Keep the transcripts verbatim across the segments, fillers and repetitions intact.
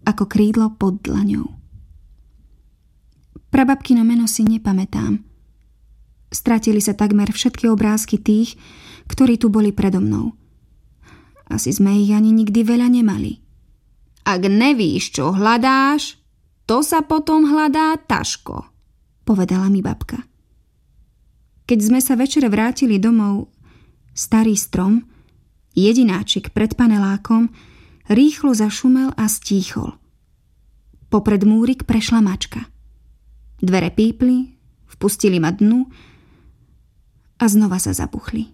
ako krídlo pod dlaňou. Prababkino meno si nepamätám. Stratili sa takmer všetky obrázky tých, ktorí tu boli predo mnou. Asi sme ich ani nikdy veľa nemali. Ak nevíš, čo hľadáš, to sa potom hľadá ťažko, povedala mi babka. Keď sme sa večer vrátili domov, starý strom, jedináčik pred panelákom, rýchlo zašumel a stíchol. Popred múrik prešla mačka. Dvere pípli, vpustili ma dnu a znova sa zabuchli.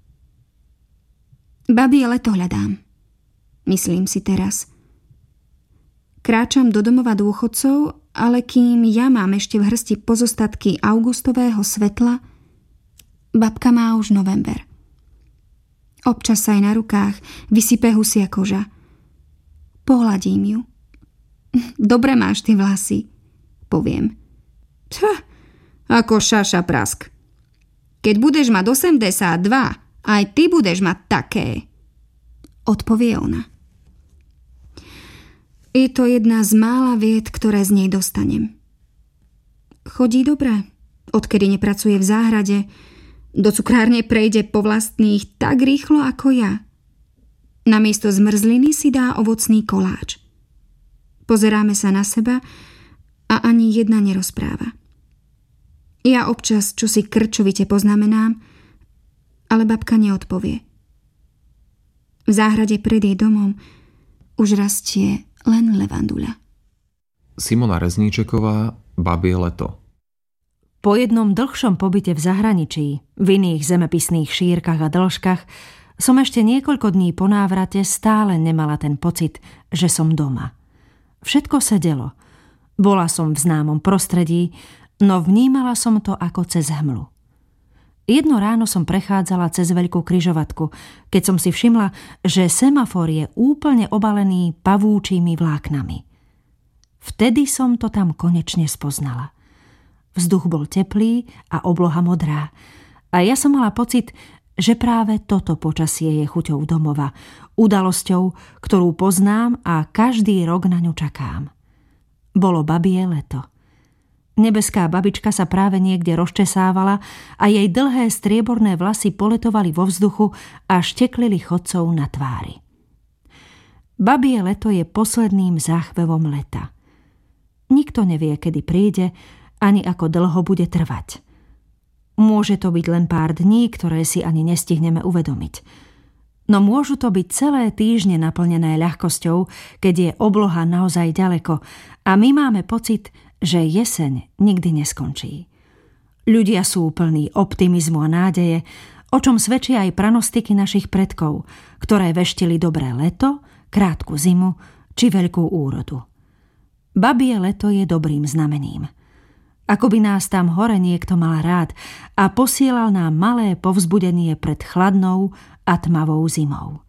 Babie leto hľadám, myslím si teraz. Kráčam do domova dôchodcov, ale kým ja mám ešte v hrsti pozostatky augustového svetla, babka má už november. Občas sa aj na rukách vysype husia koža. Pohľadím ju. Dobre máš ty vlasy, poviem. Tch, ako šaša prask. Keď budeš mať osemdesiatdva, aj ty budeš mať také, odpovie ona. Je to jedna z mála vied, ktoré z nej dostanem. Chodí dobre, odkedy nepracuje v záhrade, do cukrárne prejde po vlastných tak rýchlo ako ja. Namiesto zmrzliny si dá ovocný koláč. Pozeráme sa na seba a ani jedna nerozpráva. Ja občas čosi krčovite poznamenám, ale babka neodpovie. V záhrade pred jej domom už rastie len levanduľa. Simona Rezníčeková, Babie leto. Po jednom dlhšom pobyte v zahraničí, v iných zemepisných šírkach a dĺžkach, som ešte niekoľko dní po návrate stále nemala ten pocit, že som doma. Všetko sedelo. Bola som v známom prostredí, no vnímala som to ako cez hmlu. Jedno ráno som prechádzala cez veľkú križovatku, keď som si všimla, že semafor je úplne obalený pavúčími vláknami. Vtedy som to tam konečne spoznala. Vzduch bol teplý a obloha modrá. A ja som mala pocit, že práve toto počasie je chuťou domova, udalosťou, ktorú poznám a každý rok na ňu čakám. Bolo babie leto. Nebeská babička sa práve niekde rozčesávala a jej dlhé strieborné vlasy poletovali vo vzduchu a šteklili chodcov na tvári. Babie leto je posledným záchvevom leta. Nikto nevie, kedy príde, ani ako dlho bude trvať. Môže to byť len pár dní, ktoré si ani nestihneme uvedomiť. No môžu to byť celé týždne naplnené ľahkosťou, keď je obloha naozaj ďaleko a my máme pocit, že jeseň nikdy neskončí. Ľudia sú plní optimizmu a nádeje, o čom svedčia aj pranostiky našich predkov, ktoré veštili dobré leto, krátku zimu či veľkú úrodu. Babie leto je dobrým znamením. Ako by nás tam hore niekto mal rád a posielal nám malé povzbudenie pred chladnou a tmavou zimou.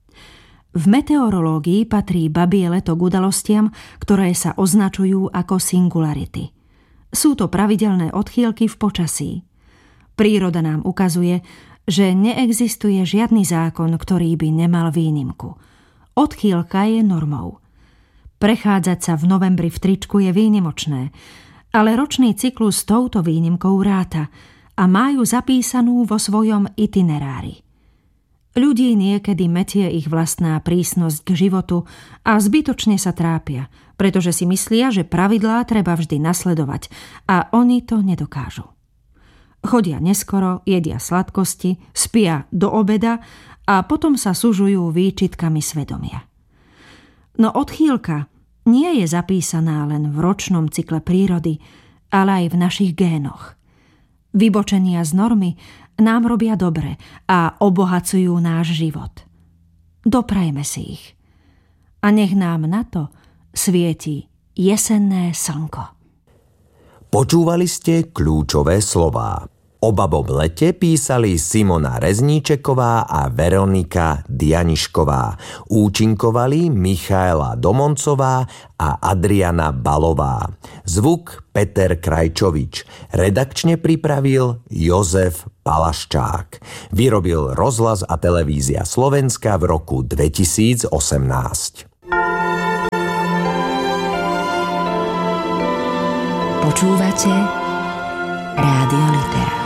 V meteorológii patrí babie leto k udalostiam, ktoré sa označujú ako singularity. Sú to pravidelné odchýlky v počasí. Príroda nám ukazuje, že neexistuje žiadny zákon, ktorý by nemal výnimku. Odchýlka je normou. Prechádzať sa v novembri v tričku je výnimočné, ale ročný cyklus s touto výnimkou ráta a majú zapísanú vo svojom itinerári. Ľudí niekedy metie ich vlastná prísnosť k životu a zbytočne sa trápia, pretože si myslia, že pravidlá treba vždy nasledovať a oni to nedokážu. Chodia neskoro, jedia sladkosti, spia do obeda a potom sa sužujú výčitkami svedomia. No odchýlka nie je zapísaná len v ročnom cykle prírody, ale aj v našich génoch. Vybočenia z normy nám robia dobre a obohacujú náš život. Doprajme si ich. A nech nám na to svieti jesenné slnko. Počúvali ste kľúčové slová. O babom lete písali Simona Rezníčeková a Veronika Dianišková. Účinkovali Michaela Domoncová a Adriana Balová. Zvuk Peter Krajčovič. Redakčne pripravil Jozef Palaščák. Vyrobil Rozhlas a televízia Slovenska v roku dvetisícosemnásť. Počúvate Rádio Litera.